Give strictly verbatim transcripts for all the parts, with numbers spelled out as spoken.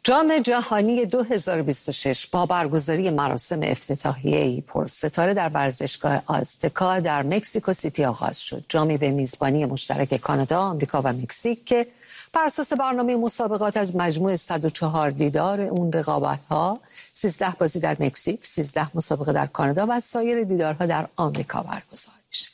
جام جهانی دو هزار و بیست و شش با برگزاری مراسم افتتاحیه‌ای پرستاره در ورزشگاه آزتکا در مکزیکو سیتی آغاز شد. جامی به میزبانی مشترک کانادا، آمریکا و مکزیک که بر اساس برنامه مسابقات از مجموع صد و چهار دیدار اون رقابت‌ها، سیزده بازی در مکزیک، سیزده مسابقه در کانادا و سایر دیدارها در آمریکا برگزار میشه.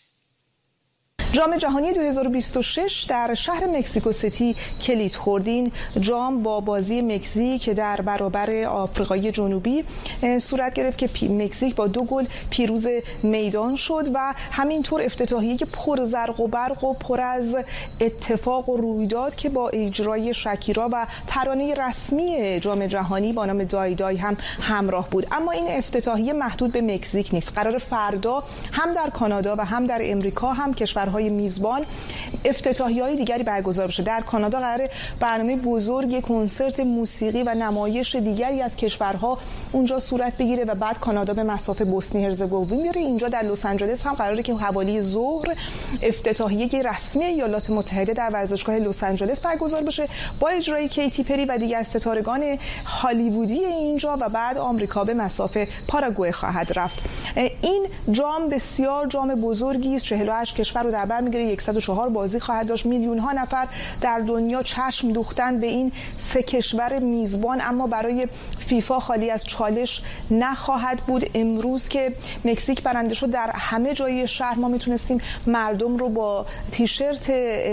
جام جهانی دو هزار و بیست و شش در شهر مکزیکو سیتی کلید خوردین. جام با بازی مکزیک در برابر آفریقای جنوبی صورت گرفت که مکزیک با دو گل پیروز میدان شد و همینطور افتتاحیه پر زرق و برق و پر از اتفاق و رویداد که با اجرای شکیرا و ترانه رسمی جام جهانی با نام دای دای هم همراه بود. اما این افتتاحیه محدود به مکزیک نیست. قرار فردا هم در کانادا و هم در امریکا هم کشورهای میزبان افتتاحیه‌های دیگری برگزار بشه. در کانادا قراره برنامه بزرگ کنسرت موسیقی و نمایش دیگری از کشورها اونجا صورت بگیره و بعد کانادا به مسافه بوسنی هرزگوین میره. اینجا در لس آنجلس هم قراره که حوالی ظهر افتتاحیه رسمی ایالات متحده در ورزشگاه لس آنجلس برگزار بشه با اجرای کیتی پری و دیگر ستارگان هالیوودی اینجا و بعد آمریکا به مسافه پاراگوئه خواهد رفت. این جام بسیار جام بزرگی است. چهل و هشت کشور رو در بر میگیره، صد و چهار بازی خواهد داشت. میلیون ها نفر در دنیا چشم دوختن به این سه کشور میزبان، اما برای فیفا خالی از چالش نخواهد بود. امروز که مکزیک برنده شد در همه جای شهر ما میتونستیم مردم رو با تیشرت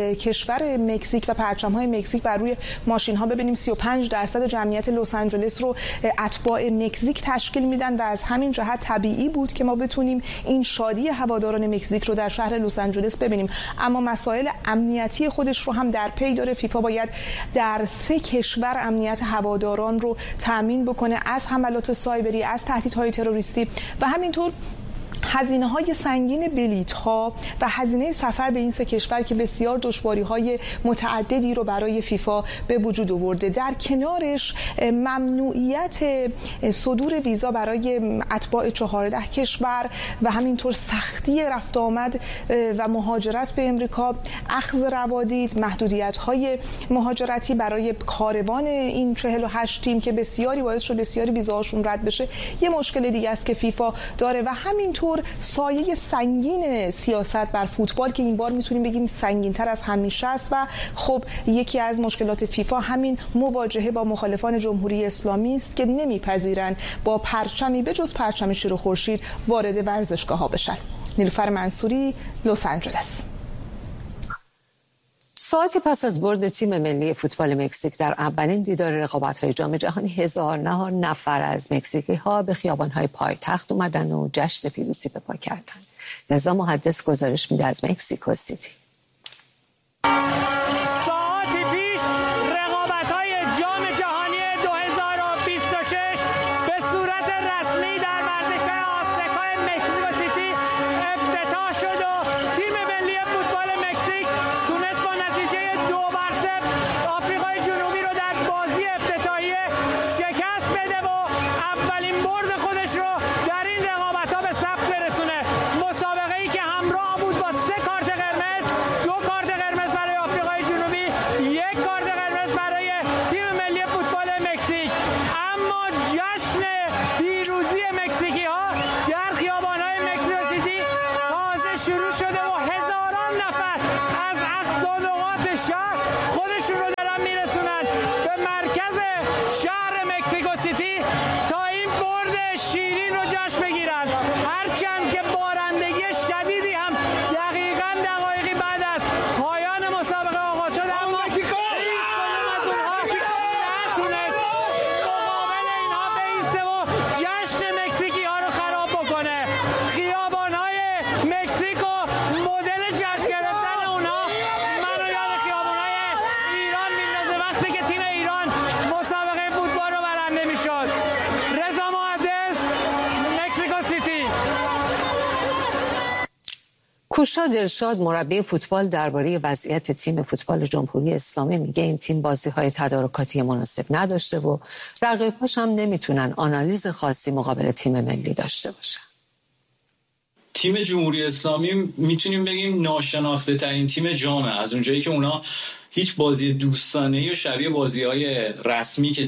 کشور مکزیک و پرچم‌های مکزیک بر روی ماشین ها ببینیم. سی و پنج درصد جمعیت لس آنجلس رو اتباع مکزیک تشکیل میدن و از همین جهت طبیعی بود که ما بتونیم این شادی هواداران مکزیک رو در شهر لس آنجلس ببینیم. اما مسائل امنیتی خودش رو هم در پی داره. فیفا باید در سه کشور امنیت هواداران رو تامین بکنه، از حملات سایبری، از تهدیدهای تروریستی و همینطور هزینه های سنگین بلیط ها و هزینه سفر به این سه کشور که بسیار دشواری های متعددی رو برای فیفا به وجود آورده. در کنارش ممنوعیت صدور ویزا برای اتباع چهارده کشور و همینطور سختی رفت آمد و مهاجرت به امریکا، اخذ روادید، محدودیت های مهاجرتی برای کاروان این چهل و هشت تیم که بسیاری باعث شد بسیاری ویزاهاشون رد بشه، یه مشکل دیگه است که فیفا داره و همینطور سایه سنگین سیاست بر فوتبال که این بار میتونیم بگیم سنگین‌تر از همیشه است و خب یکی از مشکلات فیفا همین مواجهه با مخالفان جمهوری اسلامی است که نمیپذیرن با پرچمی به جز پرچم شیر و خورشید وارد ورزشگاه‌ها بشن. نیلوفر منصوری، لس آنجلس. ساعتی پس از برد تیم ملی فوتبال مکزیک در اولین دیدار رقابت‌های جام جهانی، هزار نفر از مکزیکی‌ها به خیابان‌های پایتخت اومدن و جشن پیروزی به پا کردند. رضا محدث گزارش میده از مکزیکو سیتی. کوشا دلشاد مربی فوتبال درباره وضعیت تیم فوتبال جمهوری اسلامی میگه این تیم بازی‌های تدارکاتی مناسب نداشته و رقیباش هم نمیتونن آنالیز خاصی مقابل تیم ملی داشته باشن. تیم جمهوری اسلامی میتونیم بگیم ناشناخته ترین تیم جامه، از اونجایی که اونا هیچ بازی دوستانه‌ای و شبیه بازی‌های رسمی که دی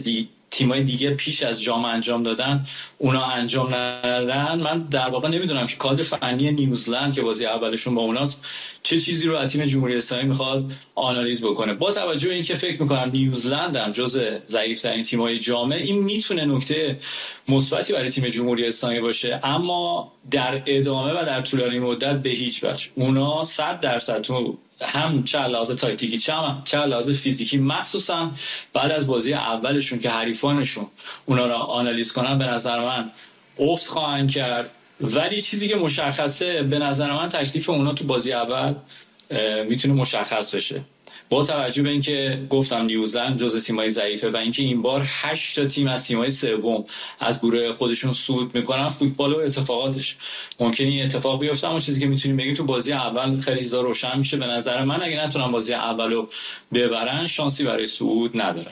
تیمای دیگه پیش از جام انجام دادن اونا انجام ندادن. من در واقع نمیدونم که کادر فنی نیوزلند که بازی اولشون با اوناست چه چیزی رو از تیم جمهوری اسلامی میخواد آنالیز بکنه. با توجه به اینکه فکر میکنم نیوزلند هم جز ضعیف‌ترین تیم‌های جامه، این میتونه نکته مثبتی برای تیم جمهوری اسلامی باشه، اما در ادامه و در طولانی مدت به هیچ وجه. اونا صد درصد تو هم چه لحاظ تاکتیکی چه هم چه لحاظ فیزیکی، مخصوصا بعد از بازی اولشون که حریفانشون اونا را آنالیز کنن، به نظر من افت خواهند کرد. ولی چیزی که مشخصه به نظر من تکلیف اونا تو بازی اول میتونه مشخص بشه، با توجه به اینکه گفتم نیوزلند جزو تیمای ضعیفه و اینکه این بار هشت تا تیم از تیمای سوم از گروه خودشون صعود میکنن. فوتبال و اتفاقاتش ممکنه این اتفاق بیفته، اما چیزی که میتونیم بگیم تو بازی اول خیلی چیزا روشن میشه. به نظر من اگه نتونن بازی اولو ببرن شانسی برای صعود ندارن.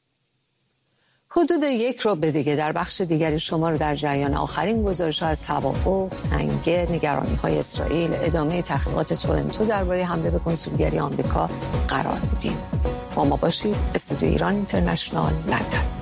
حدود یک رو به دیگه در بخش دیگری شما رو در جریان آخرین گزارش‌ها از توافق، تنگه، نگرانی‌های اسرائیل، ادامه تحقیقات تورنتو درباره حمله به کنسولگری آمریکا قرار میدیم. با ما باشید. استودیو ایران اینترنشنال، لندن.